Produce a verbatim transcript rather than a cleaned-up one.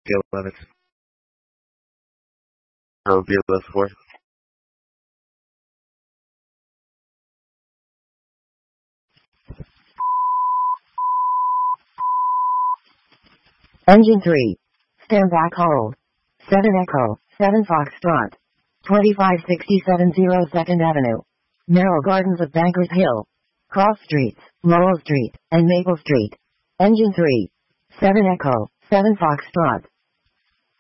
eleven. Robulus four. Engine three. Stand back hold. seven Echo, seven Foxtrot. twenty-five sixty-seven zero second Avenue. Narrow Gardens of Bankers Hill. Cross Streets, Lowell Street, and Maple Street. Engine three. seven Echo, seven Foxtrot.